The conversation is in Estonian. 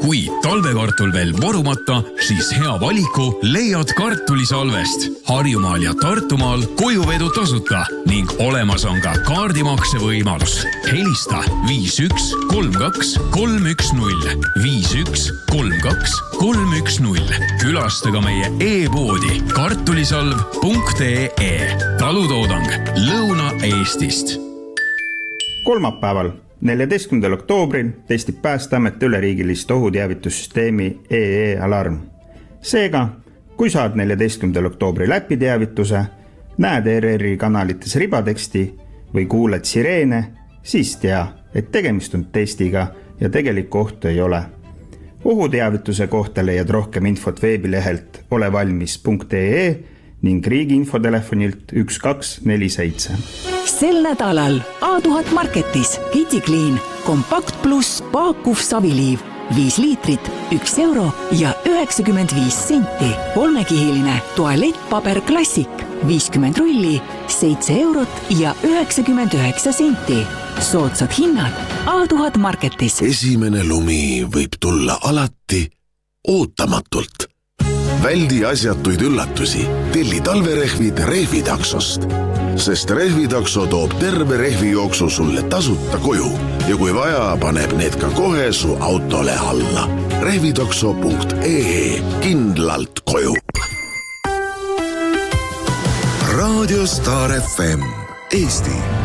Kui talvekartul veel varumata, siis hea valiku leiad kartulisalvest. Harjumaal ja Tartumaal kojuvedu tasuta ning olemas on ka kaardimakse võimalus. Helista 5132 310 5132 310. Külasta ka meie e-poodi kartulisalv.ee. Talutoodang Lõuna-Eestist. Kolmapäeval 14. oktoobril testib Päästeamet üleriigilist ohuteavitussüsteemi EE-alarm. Seega, kui saad 14. oktoobri läpiteavituse, näed ERR-i kanalites ribateksti või kuuled sireene, siis tea, et tegemist on testiga ja tegelikku ohtu ei ole. Ohuteavituse kohta leiad rohkem infot veebilehelt olevalmis.ee ning riigi infotelefonilt 1247. Sel nädalal A1000 Marketis KittyClean Compact Plus paakuv saviliiv 5 liitrit, 1 euro ja 95 senti. Kolmekihiline tualettpaber Classic 50 rulli, 7 eurot ja 99 senti. Soodsad hinnad A1000 Marketis. Esimene lumi võib tulla alati ootamatult. Väldi asjatuid üllatusi. Telli talverehvid Rehvitaksost. Sest Rehvitakso toob terve rehvijooksu sulle tasuta koju. Ja kui vaja, paneb need ka kohe su autole alla. Rehvitakso.ee. Kindlalt koju. Radio Star FM. Eesti